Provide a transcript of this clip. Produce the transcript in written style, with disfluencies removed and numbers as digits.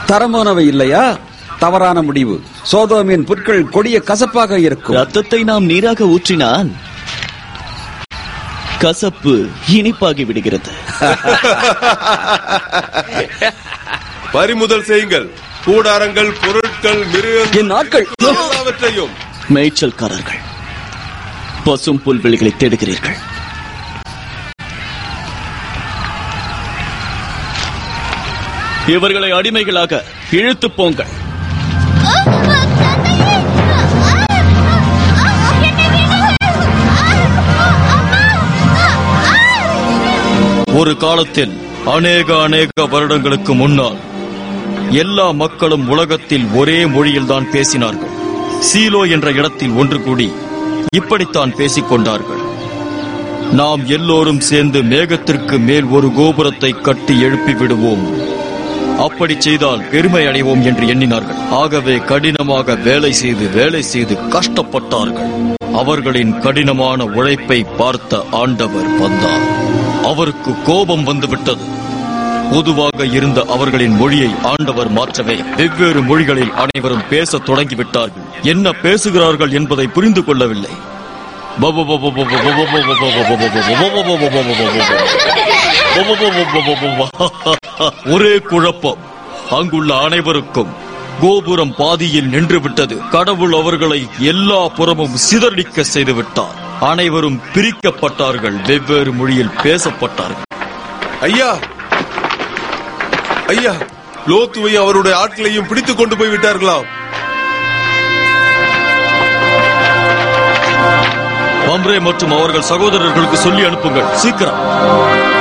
தரமானவை இல்லையா? தவறான முடிவு. சோதோமின் புற்கள் கொடிய கசப்பாக இருக்கும். ரத்தத்தை நாம் நீராக ஊற்றினால் கசப்பு இனிப்பாகி விடுகிறது. பறிமுதல் செய்யுங்கள். கூடாரங்கள், பொருட்கள், மிருகங்கள், என் ஆட்கள் எல்லாவற்றையும். மேய்ச்சல்காரர்கள், பசும் புல்வெளிகளை தேடுகிறீர்கள். இவர்களை அடிமைகளாக இழுத்து போங்கள். ஒரு காலத்தில் அநேக வருடங்களுக்கு முன்னால் எல்லா மக்களும் உலகத்தில் ஒரே மொழியில்தான் பேசினார்கள். சீலோ என்ற இடத்தில் ஒன்று கூடி இப்படித்தான் பேசிக் கொண்டார்கள். நாம் எல்லோரும் சேர்ந்து மேகத்திற்கு மேல் ஒரு கோபுரத்தை கட்டி எழுப்பி விடுவோம். அப்படி செய்தால் பெருமை அடைவோம் என்று எண்ணினார்கள். ஆகவே கடினமாக வேலை செய்து கஷ்டப்பட்டார்கள். அவர்களின் கடினமான உழைப்பை பார்த்த ஆண்டவர் வந்தார். அவருக்கு கோபம் வந்துவிட்டது. பொதுவாக இருந்த அவர்களின் மொழியை ஆண்டவர் மாற்றவே வெவ்வேறு மொழிகளில் அனைவரும் பேசத் தொடங்கிவிட்டார்கள். என்ன பேசுகிறார்கள் என்பதை புரிந்து கொள்ளவில்லை. ஒரே குழப்பம் அங்குள்ள அனைவருக்கும். கோபுரம் பாதியில் நின்றுவிட்டது. கடவுள் அவர்களை எல்லா புறமும் சிதறடிக்க செய்துவிட்டார். அனைவரும் பிரிக்கப்பட்டார்கள். வெவ்வேறு மொழியில் பேசப்பட்டார்கள். ஐயா, ஐயா, லோத்துவை அவருடைய ஆட்களையும் பிடித்துக் கொண்டு போய் விட்டார்களாம். மம்ரே மற்றும் அவர்கள் சகோதரர்களுக்கு சொல்லி அனுப்புங்கள், சீக்கிரம்.